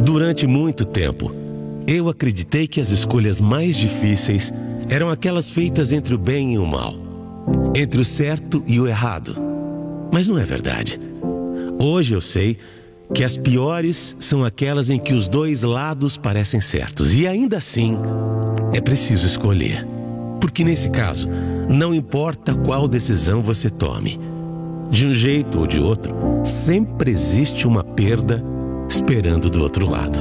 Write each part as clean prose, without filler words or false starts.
Durante muito tempo, eu acreditei que as escolhas mais difíceis eram aquelas feitas entre o bem e o mal, entre o certo e o errado. Mas não é verdade. Hoje eu sei que as piores são aquelas em que os dois lados parecem certos. E ainda assim, é preciso escolher. Porque nesse caso, não importa qual decisão você tome, de um jeito ou de outro, sempre existe uma perda esperando do outro lado.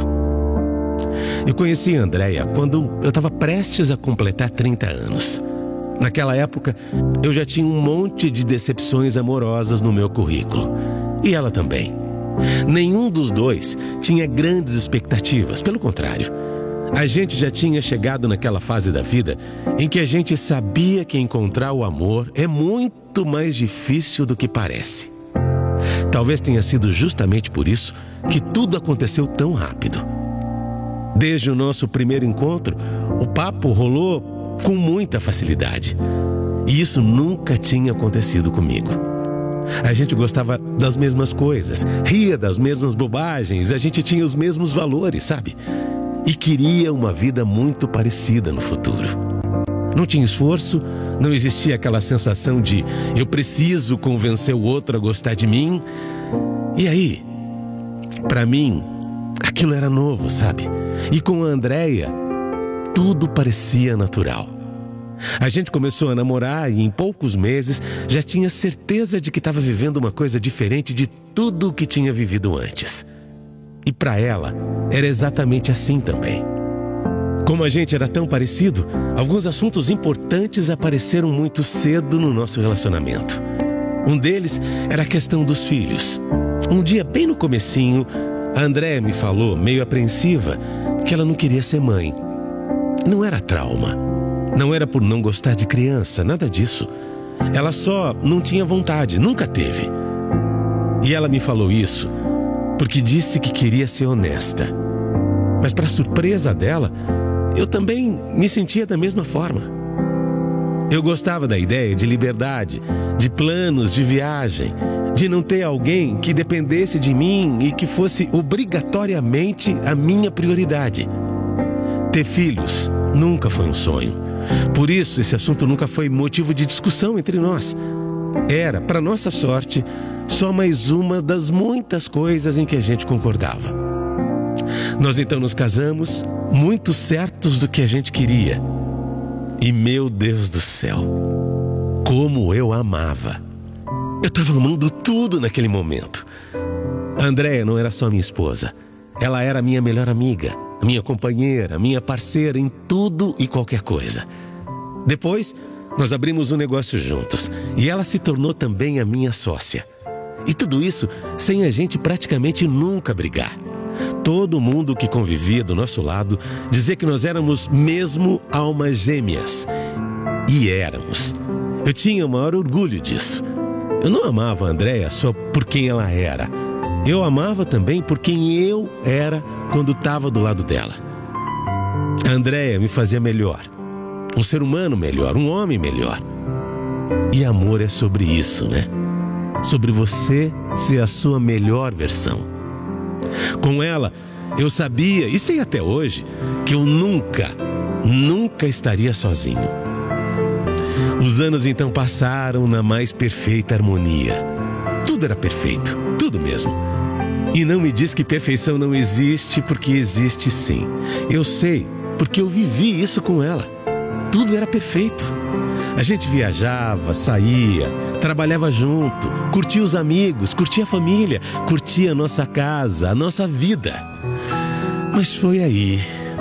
Eu conheci a Andréia quando eu estava prestes a completar 30 anos. Naquela época, eu já tinha um monte de decepções amorosas no meu currículo. E ela também. Nenhum dos dois tinha grandes expectativas, pelo contrário. A gente já tinha chegado naquela fase da vida em que a gente sabia que encontrar o amor é muito mais difícil do que parece. Talvez tenha sido justamente por isso que tudo aconteceu tão rápido. Desde o nosso primeiro encontro, o papo rolou com muita facilidade. E isso nunca tinha acontecido comigo. A gente gostava das mesmas coisas, ria das mesmas bobagens, a gente tinha os mesmos valores, sabe? E queria uma vida muito parecida no futuro. Não tinha esforço, não existia aquela sensação de eu preciso convencer o outro a gostar de mim. E aí, pra mim, aquilo era novo, sabe? E com a Andréia, tudo parecia natural. A gente começou a namorar e em poucos meses já tinha certeza de que estava vivendo uma coisa diferente de tudo o que tinha vivido antes. E para ela, era exatamente assim também. Como a gente era tão parecido, alguns assuntos importantes apareceram muito cedo no nosso relacionamento. Um deles era a questão dos filhos. Um dia, bem no comecinho, a Andréia me falou, meio apreensiva, que ela não queria ser mãe. Não era trauma. Não era por não gostar de criança, nada disso. Ela só não tinha vontade, nunca teve. E ela me falou isso porque disse que queria ser honesta. Mas para surpresa dela, eu também me sentia da mesma forma. Eu gostava da ideia de liberdade, de planos de viagem, de não ter alguém que dependesse de mim e que fosse obrigatoriamente a minha prioridade. Ter filhos nunca foi um sonho. Por isso, esse assunto nunca foi motivo de discussão entre nós. Era, para nossa sorte, só mais uma das muitas coisas em que a gente concordava. Nós então nos casamos, muito certos do que a gente queria. E meu Deus do céu, como eu amava! Eu estava amando tudo naquele momento. A Andréia não era só minha esposa. Ela era a minha melhor amiga, a minha companheira, a minha parceira em tudo e qualquer coisa. Depois, nós abrimos um negócio juntos e ela se tornou também a minha sócia. E tudo isso sem a gente praticamente nunca brigar. Todo mundo que convivia do nosso lado dizia que nós éramos mesmo almas gêmeas. E éramos. Eu tinha o maior orgulho disso. Eu não amava a Andréia só por quem ela era. Eu amava também por quem eu era quando estava do lado dela. A Andréia me fazia melhor. Um ser humano melhor, um homem melhor. E amor é sobre isso, né? Sobre você ser a sua melhor versão. Com ela, eu sabia, e sei até hoje, que eu nunca estaria sozinho. Os anos então passaram na mais perfeita harmonia. Tudo era perfeito, tudo mesmo. E não me diz que perfeição não existe, porque existe sim. Eu sei, porque eu vivi isso com ela. Tudo era perfeito. A gente viajava, saía, trabalhava junto, curtia os amigos, curtia a família, curtia a nossa casa, a nossa vida. Mas foi aí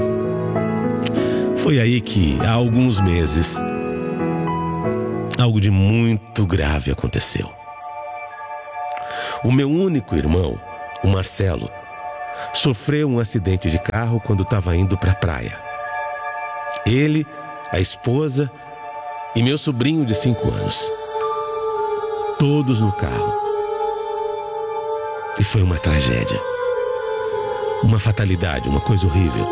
que, há alguns meses, algo de muito grave aconteceu. O meu único irmão, o Marcelo, sofreu um acidente de carro quando estava indo para a praia. Ele, a esposa e meu sobrinho de 5 anos. Todos no carro. E foi uma tragédia. Uma fatalidade, uma coisa horrível.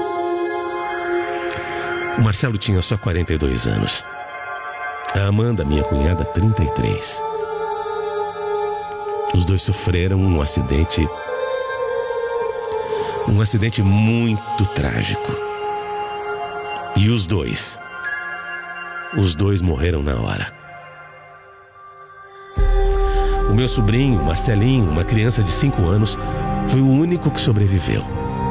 O Marcelo tinha só 42 anos. A Amanda, minha cunhada, 33. Os dois sofreram um acidente Um acidente muito trágico. E os dois morreram na hora. O meu sobrinho, Marcelinho, uma criança de 5 anos, foi o único que sobreviveu.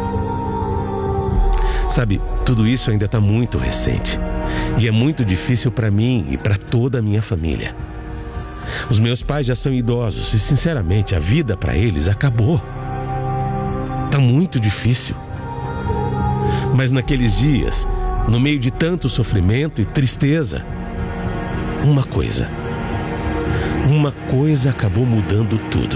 Sabe, tudo isso ainda está muito recente. E é muito difícil para mim e para toda a minha família. Os meus pais já são idosos e, sinceramente, a vida para eles acabou. Tá muito difícil. Mas naqueles dias, no meio de tanto sofrimento e tristeza, uma coisa acabou mudando tudo.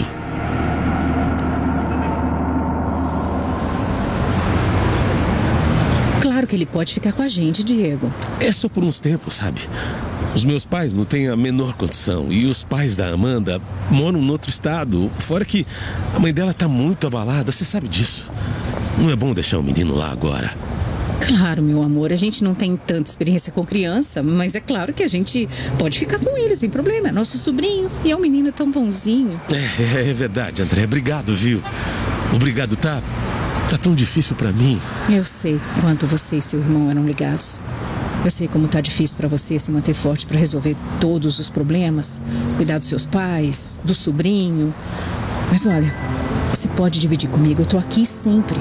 Claro que ele pode ficar com a gente, Diego. É só por uns tempos, sabe? Os meus pais não têm a menor condição. E os pais da Amanda moram em outro estado. Fora que a mãe dela tá muito abalada, você sabe disso. Não é bom deixar o menino lá agora. Claro, meu amor, a gente não tem tanta experiência com criança, mas é claro que a gente pode ficar com ele sem problema. É nosso sobrinho e é um menino tão bonzinho. É verdade, André. Obrigado, viu? Obrigado, tá tão difícil pra mim. Eu sei quanto você e seu irmão eram ligados. Eu sei como tá difícil pra você se manter forte pra resolver todos os problemas, cuidar dos seus pais, do sobrinho. Mas olha, você pode dividir comigo, eu tô aqui sempre.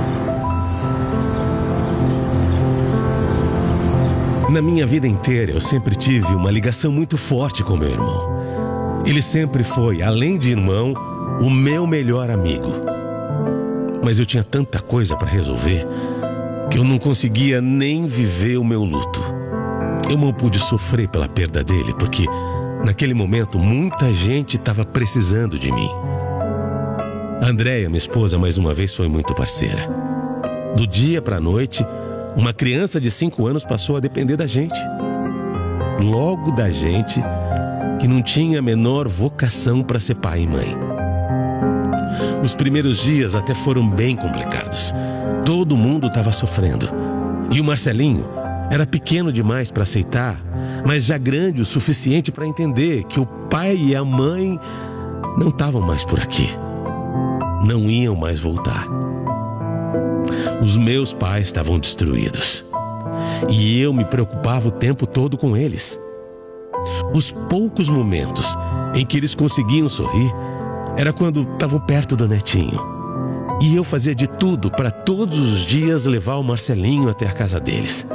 Na minha vida inteira, eu sempre tive uma ligação muito forte com meu irmão. Ele sempre foi, além de irmão, o meu melhor amigo. Mas eu tinha tanta coisa para resolver que eu não conseguia nem viver o meu luto. Eu não pude sofrer pela perda dele, porque naquele momento muita gente estava precisando de mim. A Andréia, minha esposa, mais uma vez foi muito parceira. Do dia para a noite, uma criança de 5 anos passou a depender da gente. Logo da gente, que não tinha a menor vocação para ser pai e mãe. Os primeiros dias até foram bem complicados. Todo mundo estava sofrendo. E o Marcelinho era pequeno demais para aceitar, mas já grande o suficiente para entender que o pai e a mãe não estavam mais por aqui. Não iam mais voltar. Os meus pais estavam destruídos. E eu me preocupava o tempo todo com eles. Os poucos momentos em que eles conseguiam sorrir era quando estavam perto do netinho. E eu fazia de tudo para todos os dias levar o Marcelinho até a casa deles.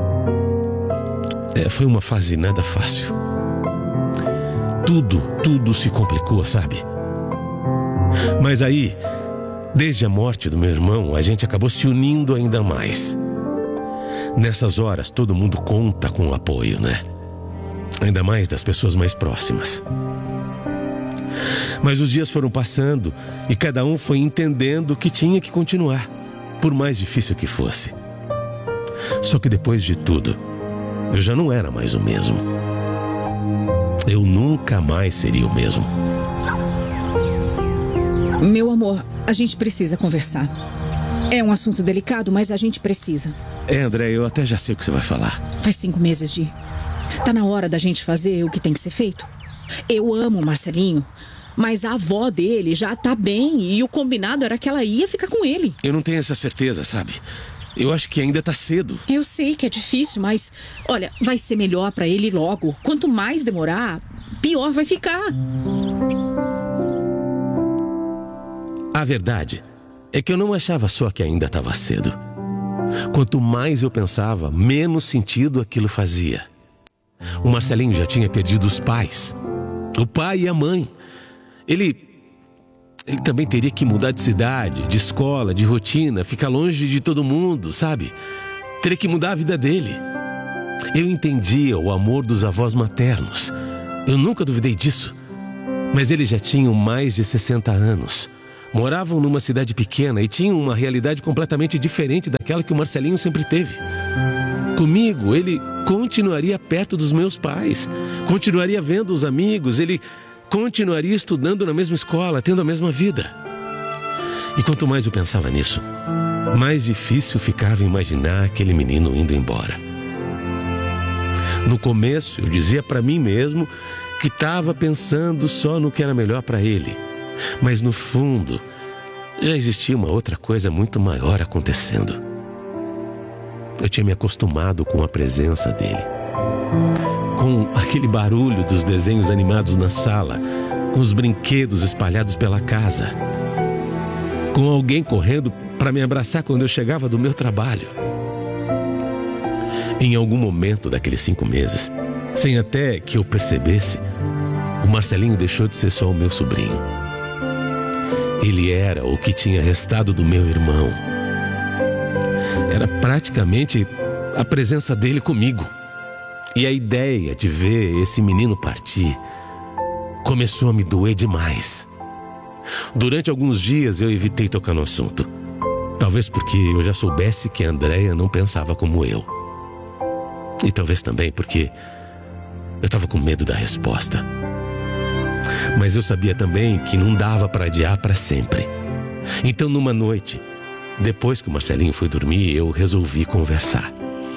Foi uma fase nada fácil. Tudo se complicou, sabe? Mas aí, desde a morte do meu irmão, a gente acabou se unindo ainda mais. Nessas horas, todo mundo conta com o apoio, né? Ainda mais das pessoas mais próximas. Mas os dias foram passando e cada um foi entendendo que tinha que continuar, por mais difícil que fosse. Só que depois de tudo, eu já não era mais o mesmo. Eu nunca mais seria o mesmo. Meu amor, a gente precisa conversar. É um assunto delicado, mas a gente precisa. André, eu até já sei o que você vai falar. Faz 5 meses, Di. Tá na hora da gente fazer o que tem que ser feito. Eu amo o Marcelinho, mas a avó dele já tá bem e o combinado era que ela ia ficar com ele. Eu não tenho essa certeza, sabe? Eu acho que ainda tá cedo. Eu sei que é difícil, mas olha, vai ser melhor pra ele logo. Quanto mais demorar, pior vai ficar. A verdade é que eu não achava só que ainda estava cedo. Quanto mais eu pensava, menos sentido aquilo fazia. O Marcelinho já tinha perdido os pais, o pai e a mãe. Ele também teria que mudar de cidade, de escola, de rotina, ficar longe de todo mundo, sabe? Teria que mudar a vida dele. Eu entendia o amor dos avós maternos. Eu nunca duvidei disso. Mas eles já tinham mais de 60 anos. Moravam numa cidade pequena e tinham uma realidade completamente diferente daquela que o Marcelinho sempre teve. Comigo, ele continuaria perto dos meus pais, continuaria vendo os amigos, ele continuaria estudando na mesma escola, tendo a mesma vida. E quanto mais eu pensava nisso, mais difícil ficava imaginar aquele menino indo embora. No começo, eu dizia para mim mesmo que estava pensando só no que era melhor para ele. Mas no fundo, já existia uma outra coisa muito maior acontecendo. Eu tinha me acostumado com a presença dele, com aquele barulho dos desenhos animados na sala, com os brinquedos espalhados pela casa, com alguém correndo para me abraçar quando eu chegava do meu trabalho. Em algum momento daqueles 5 meses, sem até que eu percebesse, o Marcelinho deixou de ser só o meu sobrinho. Ele era o que tinha restado do meu irmão. Era praticamente a presença dele comigo. E a ideia de ver esse menino partir começou a me doer demais. Durante alguns dias eu evitei tocar no assunto. Talvez porque eu já soubesse que a Andréia não pensava como eu. E talvez também porque eu estava com medo da resposta. Mas eu sabia também que não dava para adiar para sempre. Então, numa noite, depois que o Marcelinho foi dormir, eu resolvi conversar.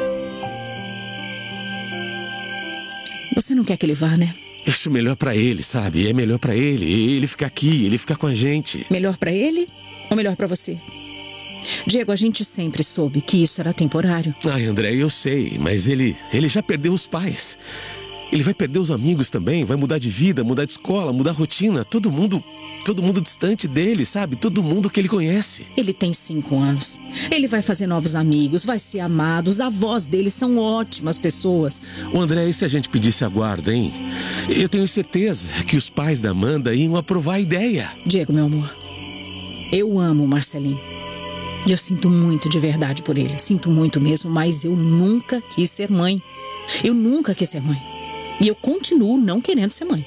Você não quer que ele vá, né? Eu acho melhor para ele, sabe? É melhor para ele ficar aqui, ele ficar com a gente. Melhor para ele ou melhor para você? Diego, a gente sempre soube que isso era temporário. Ai, André, eu sei, mas ele já perdeu os pais. Ele vai perder os amigos também, vai mudar de vida, mudar de escola, mudar rotina. Todo mundo distante dele, sabe? Todo mundo que ele conhece. Ele tem 5 anos. Ele vai fazer novos amigos, vai ser amado. Os avós dele são ótimas pessoas. Ô André, e se a gente pedisse a guarda, hein? Eu tenho certeza que os pais da Amanda iam aprovar a ideia. Diego, meu amor, eu amo o Marcelinho. E eu sinto muito de verdade por ele. Sinto muito mesmo, mas eu nunca quis ser mãe. Eu nunca quis ser mãe. E eu continuo não querendo ser mãe.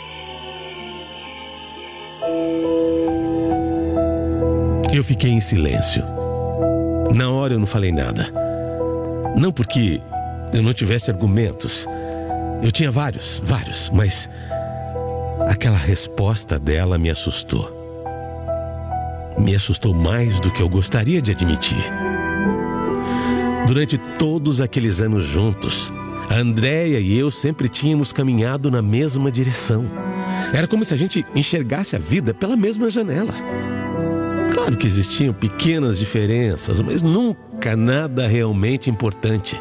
Eu fiquei em silêncio. Na hora eu não falei nada. Não porque eu não tivesse argumentos. Eu tinha vários, mas aquela resposta dela me assustou. Me assustou mais do que eu gostaria de admitir. Durante todos aqueles anos juntos, a Andréia e eu sempre tínhamos caminhado na mesma direção. Era como se a gente enxergasse a vida pela mesma janela. Claro que existiam pequenas diferenças, mas nunca nada realmente importante.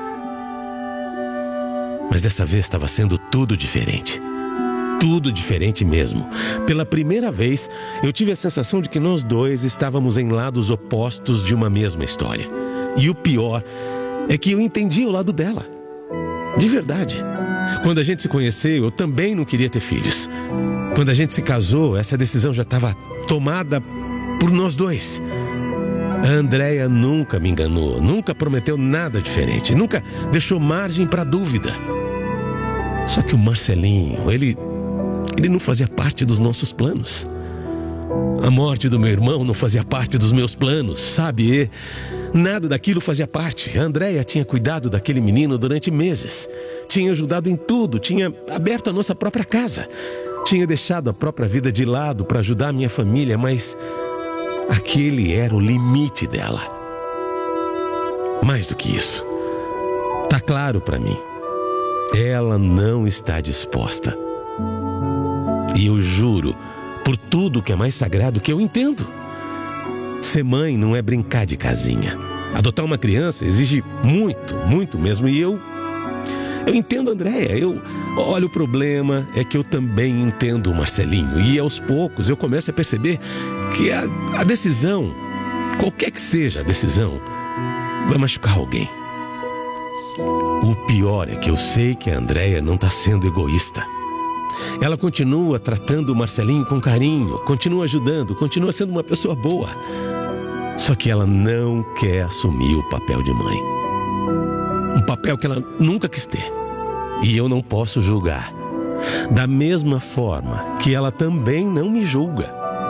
Mas dessa vez estava sendo tudo diferente. Tudo diferente mesmo. Pela primeira vez, eu tive a sensação de que nós dois estávamos em lados opostos de uma mesma história. E o pior é que eu entendi o lado dela. De verdade. Quando a gente se conheceu, eu também não queria ter filhos. Quando a gente se casou, essa decisão já estava tomada por nós dois. A Andréia nunca me enganou, nunca prometeu nada diferente, nunca deixou margem para dúvida. Só que o Marcelinho, ele não fazia parte dos nossos planos. A morte do meu irmão não fazia parte dos meus planos, sabe? Nada daquilo fazia parte. A Andréia tinha cuidado daquele menino durante meses. Tinha ajudado em tudo, tinha aberto a nossa própria casa. Tinha deixado a própria vida de lado para ajudar a minha família, mas aquele era o limite dela. Mais do que isso, tá claro para mim. Ela não está disposta. E eu juro, por tudo que é mais sagrado, que eu entendo. Ser mãe não é brincar de casinha. Adotar uma criança exige muito, muito mesmo. E eu entendo a Andréia. Olha, o problema é que eu também entendo o Marcelinho. E aos poucos eu começo a perceber que a decisão, qualquer que seja a decisão, vai machucar alguém. O pior é que eu sei que a Andréia não está sendo egoísta. Ela continua tratando o Marcelinho com carinho, continua ajudando, continua sendo uma pessoa boa. Só que ela não quer assumir o papel de mãe. Um papel que ela nunca quis ter. E eu não posso julgar. Da mesma forma que ela também não me julga.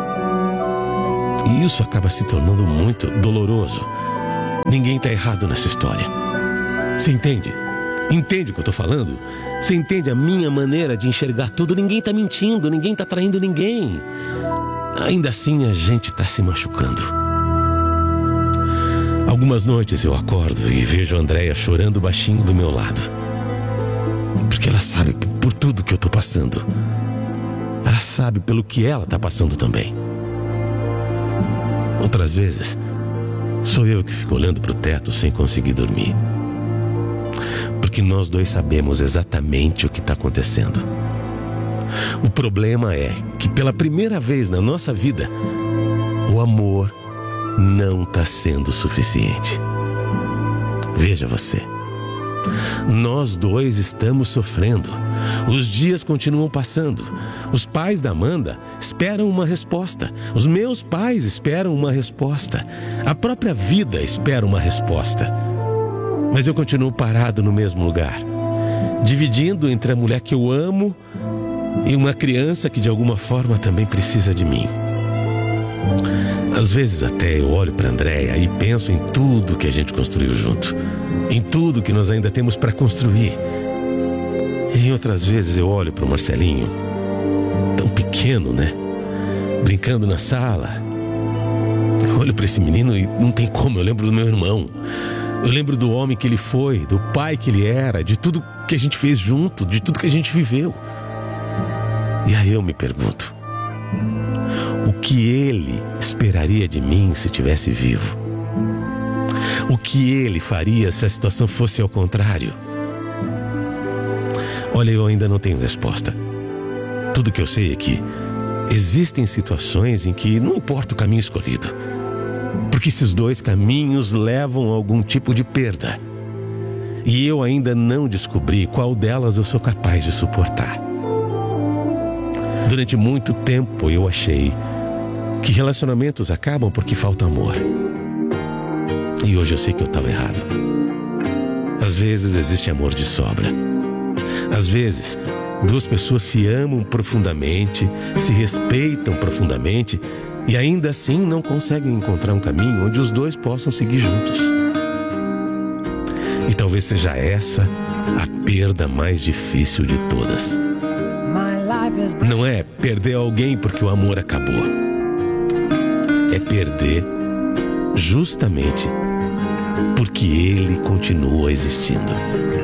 E isso acaba se tornando muito doloroso. Ninguém está errado nessa história. Você entende? Entende o que eu estou falando? Você entende a minha maneira de enxergar tudo? Ninguém está mentindo, ninguém está traindo ninguém. Ainda assim a gente está se machucando. Algumas noites eu acordo e vejo a Andréia chorando baixinho do meu lado. Porque ela sabe por tudo que eu estou passando. Ela sabe pelo que ela está passando também. Outras vezes, sou eu que fico olhando para o teto sem conseguir dormir. Porque nós dois sabemos exatamente o que está acontecendo. O problema é que pela primeira vez na nossa vida, o amor não está sendo suficiente. Veja você. Nós dois estamos sofrendo. Os dias continuam passando. Os pais da Amanda esperam uma resposta. Os meus pais esperam uma resposta. A própria vida espera uma resposta. Mas eu continuo parado no mesmo lugar, dividindo entre a mulher que eu amo e uma criança que de alguma forma também precisa de mim. Às vezes até eu olho para Andréia e penso em tudo que a gente construiu junto, em tudo que nós ainda temos para construir. E em outras vezes eu olho para o Marcelinho, tão pequeno, né? Brincando na sala. Eu olho para esse menino e não tem como, eu lembro do meu irmão. Eu lembro do homem que ele foi, do pai que ele era, de tudo que a gente fez junto, de tudo que a gente viveu. E aí eu me pergunto, o que ele esperaria de mim se estivesse vivo? O que ele faria se a situação fosse ao contrário? Olha, eu ainda não tenho resposta. Tudo que eu sei é que existem situações em que não importa o caminho escolhido, porque esses dois caminhos levam a algum tipo de perda. E eu ainda não descobri qual delas eu sou capaz de suportar. Durante muito tempo eu achei que relacionamentos acabam porque falta amor. E hoje eu sei que eu estava errado. Às vezes existe amor de sobra. Às vezes, duas pessoas se amam profundamente, se respeitam profundamente e ainda assim não conseguem encontrar um caminho onde os dois possam seguir juntos. E talvez seja essa a perda mais difícil de todas. Não é perder alguém porque o amor acabou. É perder justamente porque ele continua existindo.